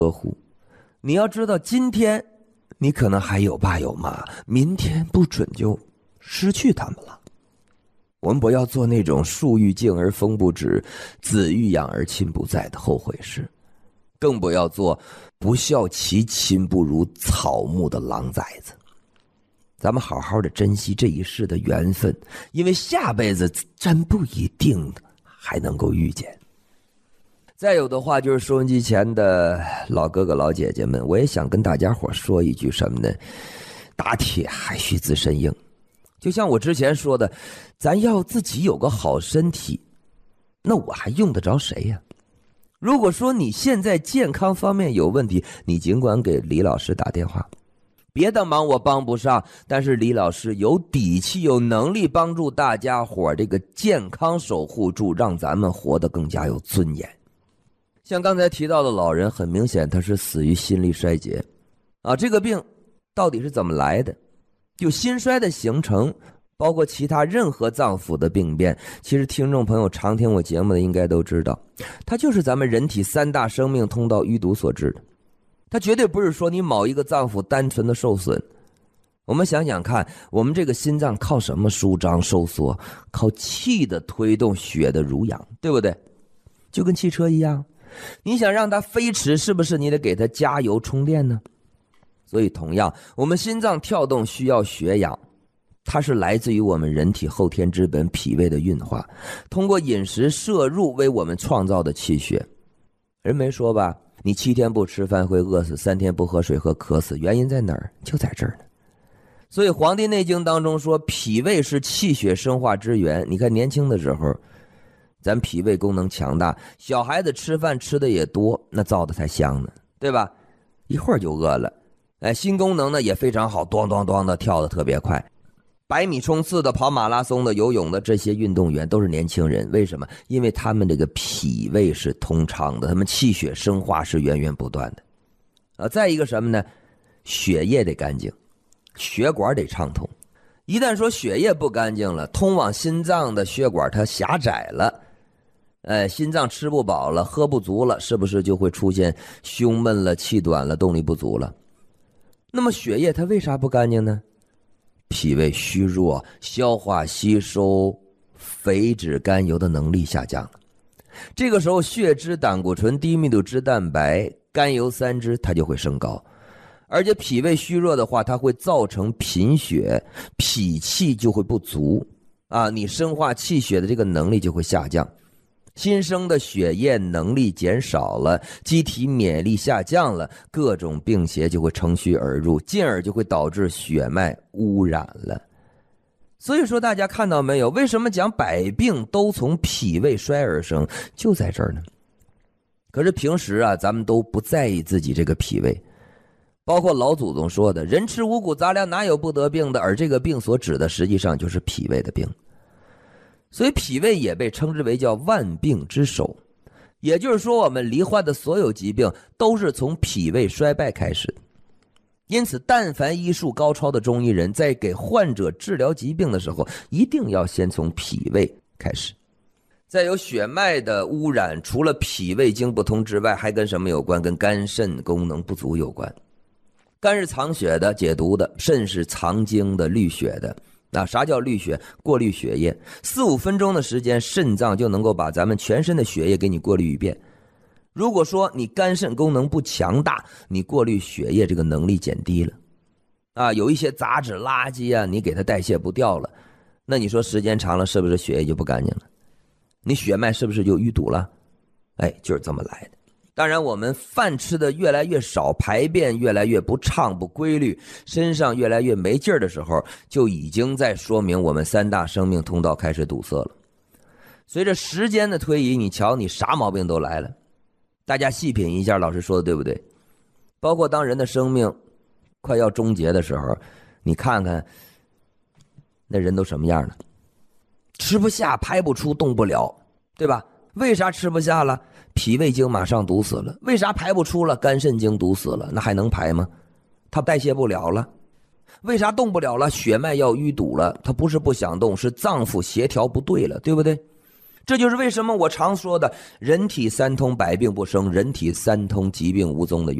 呵护。你要知道，今天你可能还有爸有妈，明天不准就失去他们了。我们不要做那种树欲静而风不止，子欲养而亲不在的后悔事，更不要做不孝其亲不如草木的狼崽子。咱们好好的珍惜这一世的缘分，因为下辈子真不一定还能够遇见。再有的话，就是收音机前的老哥哥老姐姐们，我也想跟大家伙说一句什么呢？打铁还需自身硬。就像我之前说的，咱要自己有个好身体，那我还用得着谁呀？如果说你现在健康方面有问题，你尽管给李老师打电话，别的忙我帮不上，但是李老师有底气有能力帮助大家伙这个健康守护住，让咱们活得更加有尊严。像刚才提到的老人，很明显他是死于心力衰竭啊，这个病到底是怎么来的？就心衰的形成，包括其他任何脏腑的病变，其实听众朋友常听我节目的应该都知道，它就是咱们人体三大生命通道淤堵所致的。它绝对不是说你某一个脏腑单纯的受损。我们想想看，我们这个心脏靠什么舒张收缩？靠气的推动，血的濡养，对不对？就跟汽车一样，你想让它飞驰，是不是你得给它加油充电呢？所以同样，我们心脏跳动需要血氧，它是来自于我们人体后天之本脾胃的运化，通过饮食摄入为我们创造的气血。人没说吧，你7天不吃饭会饿死，3天不喝水会渴死，原因在哪儿？就在这儿呢。所以《黄帝内经》当中说，脾胃是气血生化之源。你看年轻的时候，咱脾胃功能强大，小孩子吃饭吃的也多，那造的才香呢，对吧？一会儿就饿了。心功能呢也非常好，咚咚咚的跳得特别快。100米冲刺的、跑马拉松的、游泳的这些运动员都是年轻人，为什么？因为他们这个脾胃是通畅的，他们气血生化是源源不断的。再一个什么呢？血液得干净，血管得畅通。一旦说血液不干净了，通往心脏的血管它狭窄了，心脏吃不饱了，喝不足了，是不是就会出现胸闷了、气短了、动力不足了？那么血液它为啥不干净呢？脾胃虚弱，消化吸收肥脂甘油的能力下降了。这个时候血脂、胆固醇、低密度脂蛋白、甘油三酯它就会升高。而且脾胃虚弱的话，它会造成贫血，脾气就会不足啊，你生化气血的这个能力就会下降，新生的血液能力减少了，机体免疫力下降了，各种病邪就会乘虚而入，进而就会导致血脉污染了。所以说大家看到没有，为什么讲百病都从脾胃衰而生，就在这儿呢。可是平时啊，咱们都不在意自己这个脾胃，包括老祖宗说的，人吃五谷杂粮哪有不得病的，而这个病所指的实际上就是脾胃的病。所以脾胃也被称之为叫万病之首，也就是说我们罹患的所有疾病都是从脾胃衰败开始的。因此但凡医术高超的中医人在给患者治疗疾病的时候，一定要先从脾胃开始。再有血脉的污染，除了脾胃经不通之外，还跟什么有关？跟肝肾功能不足有关。肝是藏血的、解毒的，肾是藏精的、滤血的。啥叫滤血？过滤血液，4-5分钟的时间，肾脏就能够把咱们全身的血液给你过滤一遍。如果说你肝肾功能不强大，你过滤血液这个能力减低了有一些杂质垃圾啊，你给它代谢不掉了，那你说时间长了是不是血液就不干净了？你血脉是不是就淤堵了？就是这么来的。当然我们饭吃的越来越少，排便越来越不畅不规律，身上越来越没劲儿的时候，就已经在说明我们3大生命通道开始堵塞了。随着时间的推移，你瞧你啥毛病都来了。大家细品一下老师说的对不对？包括当人的生命快要终结的时候，你看看那人都什么样了，吃不下，排不出，动不了，对吧？为啥吃不下了？脾胃经马上堵死了。为啥排不出了？肝肾经堵死了，那还能排吗？它代谢不了了。为啥动不了了？血脉要淤堵了，它不是不想动，是脏腑协调不对了，对不对？ 这就是为什么我常说的人体三通百病不生，人体三通疾病无踪的原因。